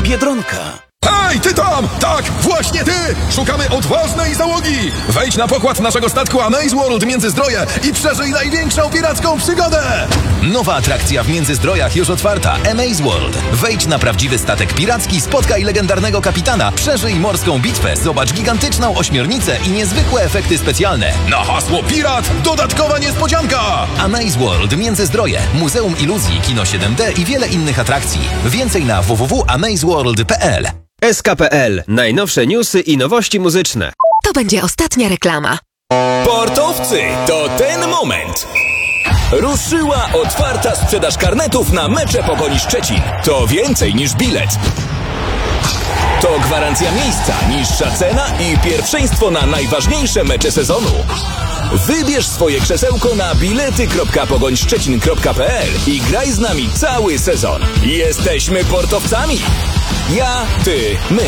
Biedronka. Hej, ty tam! Tak, właśnie ty! Szukamy odważnej załogi! Wejdź na pokład naszego statku Amaze World Międzyzdroje i przeżyj największą piracką przygodę! Nowa atrakcja w Międzyzdrojach już otwarta. Amaze World. Wejdź na prawdziwy statek piracki, spotkaj legendarnego kapitana, przeżyj morską bitwę, zobacz gigantyczną ośmiornicę i niezwykłe efekty specjalne. Na hasło pirat dodatkowa niespodzianka! Amaze World Międzyzdroje, Muzeum Iluzji, Kino 7D i wiele innych atrakcji. Więcej na www.amazeworld.pl. SK.pl. Najnowsze newsy i nowości muzyczne. To będzie ostatnia reklama. Sportowcy, to ten moment! Ruszyła otwarta sprzedaż karnetów na mecze Pogoni Szczecin. To więcej niż bilet. To gwarancja miejsca, niższa cena i pierwszeństwo na najważniejsze mecze sezonu. Wybierz swoje krzesełko na bilety.pogońszczecin.pl i graj z nami cały sezon. Jesteśmy portowcami. Ja, ty, my.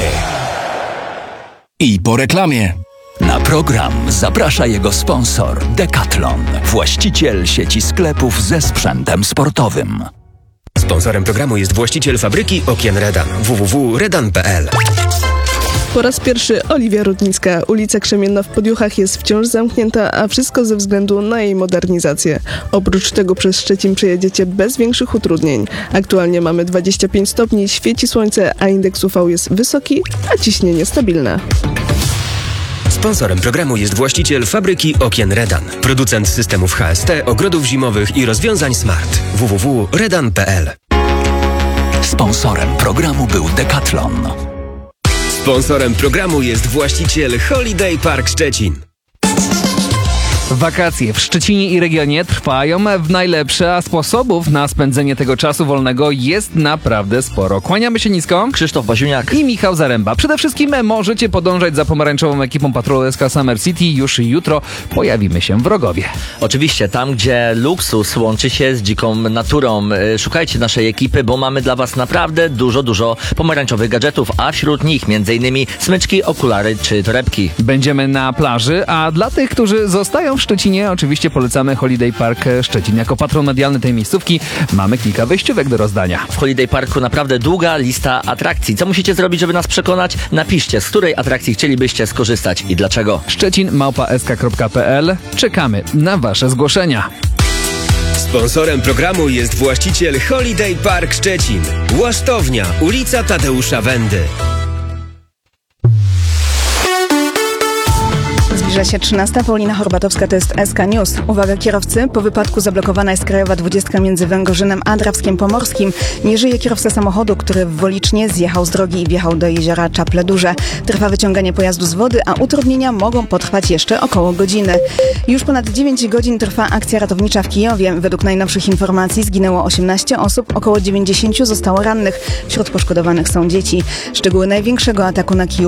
I po reklamie. Na program zaprasza jego sponsor Decathlon, właściciel sieci sklepów ze sprzętem sportowym. Sponsorem programu jest właściciel fabryki okien Redan. www.redan.pl. Po raz pierwszy Oliwia Rudnicka. Ulica Krzemienna w Podjuchach jest wciąż zamknięta, a wszystko ze względu na jej modernizację. Oprócz tego przez Szczecin przejedziecie bez większych utrudnień. Aktualnie mamy 25 stopni, świeci słońce, a indeks UV jest wysoki, a ciśnienie stabilne. Sponsorem programu jest właściciel fabryki okien Redan. Producent systemów HST, ogrodów zimowych i rozwiązań smart. www.redan.pl. Sponsorem programu był Decathlon. Sponsorem programu jest właściciel Holiday Park Szczecin. Wakacje w Szczecinie i regionie trwają w najlepsze, a sposobów na spędzenie tego czasu wolnego jest naprawdę sporo. Kłaniamy się nisko. Krzysztof Baziuniak i Michał Zaręba. Przede wszystkim możecie podążać za pomarańczową ekipą patrolu SK Summer City. Już jutro pojawimy się w Rogowie. Oczywiście, tam gdzie luksus łączy się z dziką naturą. Szukajcie naszej ekipy, bo mamy dla was naprawdę dużo pomarańczowych gadżetów, a wśród nich m.in. smyczki, okulary czy torebki. Będziemy na plaży, a dla tych, którzy zostają w Szczecinie, oczywiście polecamy Holiday Park Szczecin. Jako patron medialny tej miejscówki mamy kilka wejściówek do rozdania. W Holiday Parku naprawdę długa lista atrakcji. Co musicie zrobić, żeby nas przekonać? Napiszcie, z której atrakcji chcielibyście skorzystać i dlaczego. Szczecin@sk.pl. Czekamy na wasze zgłoszenia. Sponsorem programu jest właściciel Holiday Park Szczecin. Łasztownia, ulica Tadeusza Wendy. Zbliża się 13. Paulina Horbatowska, to jest SK News. Uwaga kierowcy, po wypadku zablokowana jest krajowa 20 między Węgorzynem a Drawskiem Pomorskim. Nie żyje kierowca samochodu, który w Wolicznie zjechał z drogi i wjechał do jeziora Czaple Duże. Trwa wyciąganie pojazdu z wody, a utrudnienia mogą potrwać jeszcze około godziny. Już ponad 9 godzin trwa akcja ratownicza w Kijowie. Według najnowszych informacji zginęło 18 osób, około 90 zostało rannych. Wśród poszkodowanych są dzieci. Szczegóły największego ataku na Kijów